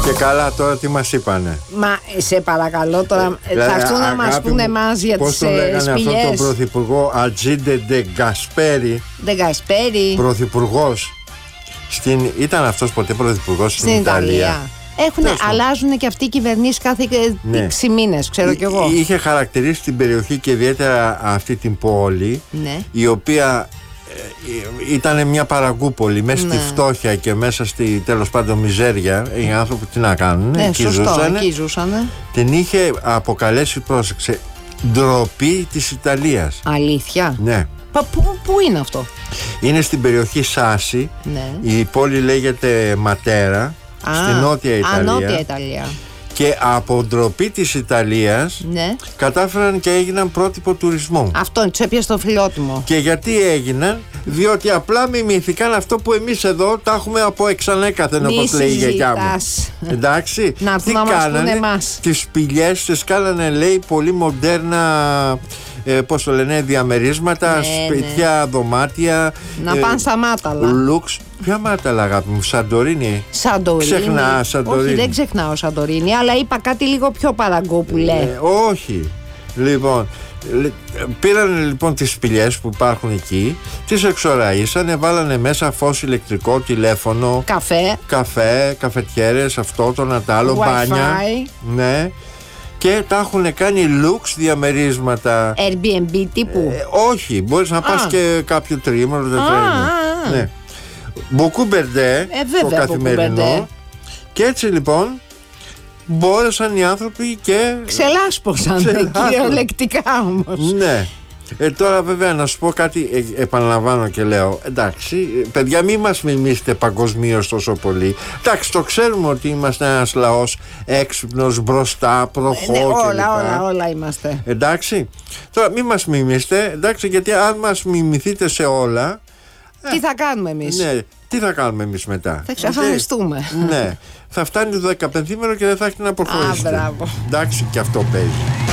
Και καλά, τώρα τι μας είπανε? Μα σε παρακαλώ τώρα, θα έρθουν να μας πούνε εμάς για τις σπηλιές. Πώς τον λέγανε αυτόν τον πρωθυπουργό? Ατζίντε ντε Γκασπέρι. Πρωθυπουργός. Ήταν αυτός ποτέ πρωθυπουργός στην Ιταλία? Αλλάζουν και αυτοί οι κυβερνήσεις κάθε 6 μήνες, ξέρω κι εγώ. Είχε χαρακτηρίσει την περιοχή και ιδιαίτερα αυτή την πόλη, η οποία ήταν μια παραγκούπολη μέσα στη φτώχεια και μέσα στη, τέλος πάντων, μιζέρια. Οι άνθρωποι τι να κάνουν, εκεί ζούσανε. Την είχε αποκαλέσει, πρόσεξε, ντροπή της Ιταλίας. Αλήθεια? Ναι. Πού είναι αυτό? Είναι στην περιοχή Σάση. Η πόλη λέγεται Ματέρα, στη Νότια Ιταλία. Νότια Ιταλία. Και από ντροπή της Ιταλίας κατάφεραν και έγιναν πρότυπο τουρισμού. Αυτό τους έπιασε το φιλότιμο. Και γιατί έγιναν? Διότι απλά μιμηθήκαν αυτό που εμείς εδώ τα έχουμε από εξανέκαθεν, όπως λέει η γιαγιά μου. Εντάξει. Να έρθουν να μας πούνε εμάς. Τις σπηλιές τις κάνανε, λέει, πολύ μοντέρνα, πώς το λένε, διαμερίσματα, σπιτιά, δωμάτια. Να πάνε στα Μάταλα. Λουξ. Ποια Μάταλα, αγάπη μου? Σαντορίνη. Ξεχνά Σαντορίνη? Όχι, δεν ξεχνάω Σαντορίνη, αλλά είπα κάτι λίγο πιο παραγκούπουλε. Όχι. Λοιπόν, πήραν λοιπόν τις σπηλιές που υπάρχουν εκεί, τις εξοραΐσανε, βάλανε μέσα φως, ηλεκτρικό, τηλέφωνο, καφέ, καφετιέρες, αυτό το να τ' άλλο, μπάνια. Ναι. Και τα έχουν κάνει lux διαμερίσματα. Airbnb τύπου? Όχι, μπορείς να πας και κάποιο τρίμηνο, τετραήμηνο. Ναι. Μποκούμπερντε, το καθημερινό. Και έτσι λοιπόν μπόρεσαν οι άνθρωποι και ξελάσπωσαν, κυριολεκτικά όμως. Ναι. Τώρα βέβαια να σου πω κάτι, επαναλαμβάνω και λέω, εντάξει παιδιά, μην μας μιμήσετε παγκοσμίως τόσο πολύ. Εντάξει, το ξέρουμε ότι είμαστε ένας λαός έξυπνος, μπροστά, προχώ όλα είμαστε. Εντάξει, τώρα μην μας μιμήσετε, εντάξει, γιατί αν μας μιμηθείτε σε όλα, τι θα κάνουμε εμείς? Ναι, τι θα κάνουμε εμείς μετά? Θα εξαφανιστούμε. Ναι, θα φτάνει το 15ήμερο και δεν θα έχετε να προχωρήσετε. Μπράβο. Εντάξει, και αυτό παίζει.